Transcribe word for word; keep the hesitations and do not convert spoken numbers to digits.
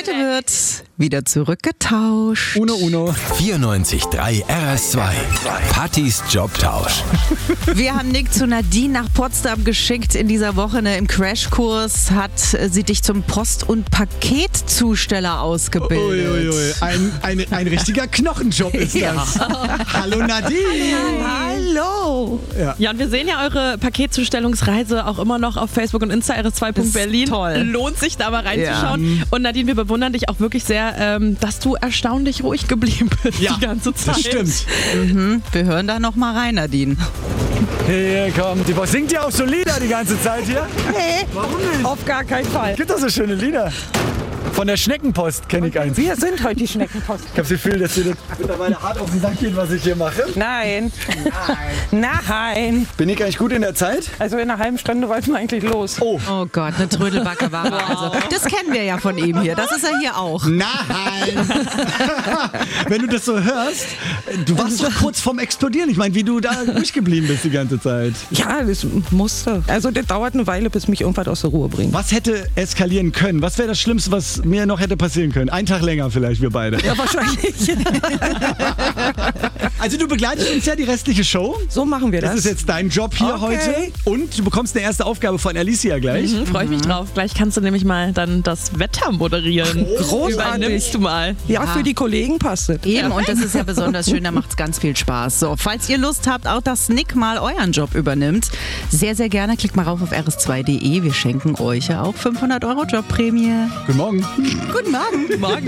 Heute wird wieder zurückgetauscht. Uno, uno. vierundneunzig Komma drei R S zwei. Pattys Jobtausch. Wir haben Nick zu Nadine nach Potsdam geschickt in dieser Woche. Ne, im Crashkurs hat sie dich zum Post- und Paketzusteller ausgebildet. Uiuiui. Ein, ein, ein richtiger Knochenjob ist Ja. das. Hallo Nadine. Hallo. Ja, und wir sehen ja eure Paketzustellungsreise auch immer noch auf Facebook und Insta R S zwei Punkt Berlin. toll. Lohnt sich da mal reinzuschauen. Und Nadine, wir bewundern dich auch wirklich sehr, ähm, dass du erstaunlich ruhig geblieben bist Ja, die ganze Zeit. das stimmt. Mhm. Wir hören da noch mal rein, Nadine. Hey, komm, die Boss singt ja auch so Lieder die ganze Zeit hier. Nee, Warum nicht? auf gar keinen Fall. Gibt doch so schöne Lieder. Von der Schneckenpost kenne ich eins. Wir sind heute die Schneckenpost. Ich habe das Gefühl, dass dir das mittlerweile hart auf den Sack geht, was ich hier mache. Nein. Nein. Nein. Bin ich eigentlich gut in der Zeit? Also in einer halben Stunde wollten wir eigentlich los. Oh. Oh Gott, eine Trödelbacke war er also. Das kennen wir ja von ihm hier. Das ist er hier auch. Nein! Wenn du das so hörst, du warst doch kurz vorm Explodieren. Ich meine, wie du da durchgeblieben bist die ganze Zeit. Ja, das musste. Also das dauert eine Weile, bis mich irgendwas aus der Ruhe bringt. Was hätte eskalieren können? Was wäre das Schlimmste, was mir noch hätte passieren können? Ein Tag länger vielleicht, wir beide. Ja, wahrscheinlich. Also du begleitest uns ja die restliche Show. So machen wir das. Das ist jetzt dein Job hier Okay. heute. Und du bekommst eine erste Aufgabe von Alicia gleich. Mhm, Freue ich mich drauf. Gleich kannst du nämlich mal dann das Wetter moderieren. Großartig. Übernimmst du mal. Ja, für die Kollegen passt es. Eben, und das ist ja besonders schön, da macht es ganz viel Spaß. So, falls ihr Lust habt, auch dass Nick mal euren Job übernimmt, sehr, sehr gerne, klickt mal rauf auf r s zwei punkt d e. Wir schenken euch ja auch fünfhundert Euro Jobprämie. Guten Morgen. Guten Morgen. Morgen.